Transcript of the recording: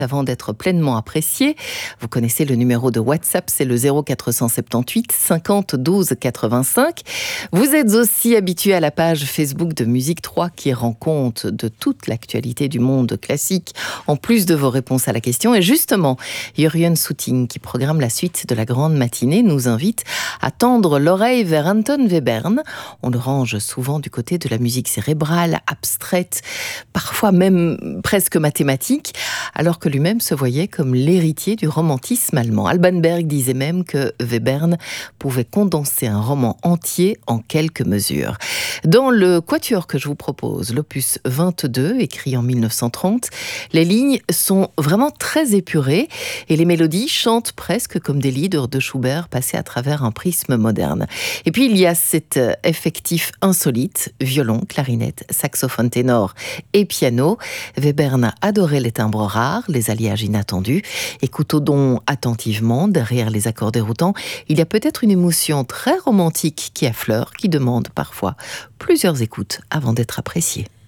avant d'être pleinement apprécié. Vous connaissez le numéro de WhatsApp, c'est le 0478 50 12 85. Vous êtes aussi habitué à la page Facebook de Musique 3 qui rend compte de toute l'actualité du monde classique, en plus de vos réponses à la question. Et justement, Jurjen Soutting, qui programme la suite de la grande matinée, nous invite à tendre l'oreille vers Anton Webern. On le range souvent du côté de la musique cérébrale, abstraite, parfois même presque mathématique, alors que lui-même se voyait comme l'héritier du romantisme allemand. Alban Berg disait même que Webern pouvait condenser un roman entier en quelques mesures. Dans le quatuor que je vous propose, l'opus 22, écrit en 1930, les lignes sont vraiment très épurées et les mélodies chantent presque comme des lieder de Schubert passés à travers un prisme moderne. Et puis il y a cet effectif insolite, violon, clarinette, saxophone ténor et piano. Webern adorait les timbres rares, les alliages inattendus. Écoutons attentivement, derrière les accords déroutants, il y a peut-être une émotion très romantique qui affleure, qui demande parfois plusieurs écoutes avant d'être appréciée.